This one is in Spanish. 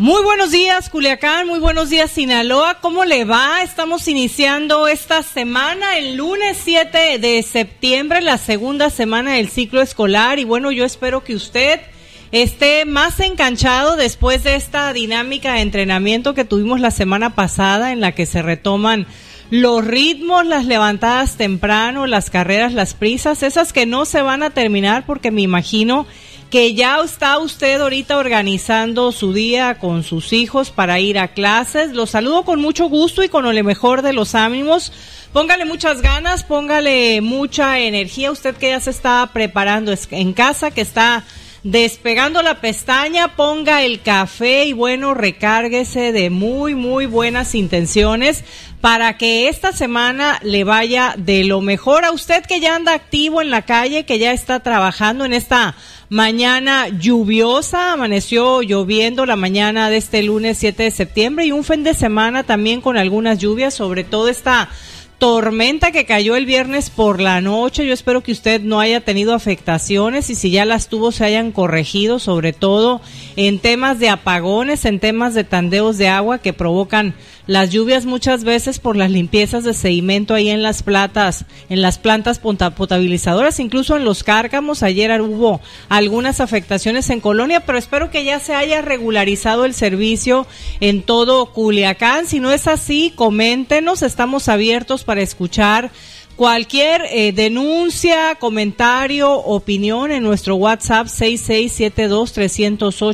Muy buenos días, Culiacán, muy buenos días, Sinaloa. ¿Cómo le va? Estamos iniciando esta semana, el lunes 7 de septiembre, la segunda semana del ciclo escolar. Y bueno, yo espero que usted esté más enganchado después de esta dinámica de entrenamiento que tuvimos la semana pasada, en la que se retoman los ritmos, las levantadas temprano, las carreras, las prisas, esas que no se van a terminar, porque me imagino que ya está usted ahorita organizando su día con sus hijos para ir a clases. Los saludo con mucho gusto y con lo mejor de los ánimos. Póngale muchas ganas, póngale mucha energía. Usted que ya se está preparando en casa, que está despegando la pestaña, ponga el café y bueno, recárguese de muy buenas intenciones para que esta semana le vaya de lo mejor. A usted que ya anda activo en la calle, que ya está trabajando en esta mañana lluviosa, amaneció lloviendo la mañana de este lunes 7 de septiembre y un fin de semana también con algunas lluvias, sobre todo esta tormenta que cayó el viernes por la noche. Yo espero que usted no haya tenido afectaciones y si ya las tuvo se hayan corregido, sobre todo en temas de apagones, en temas de tandeos de agua que provocan las lluvias muchas veces por las limpiezas de sedimento ahí en las plantas potabilizadoras, incluso en los cárcamos. Ayer hubo algunas afectaciones en Colonia, pero espero que ya se haya regularizado el servicio en todo Culiacán. Si no es así, coméntenos, estamos abiertos para escuchar cualquier denuncia, comentario, opinión en nuestro WhatsApp 6672-308.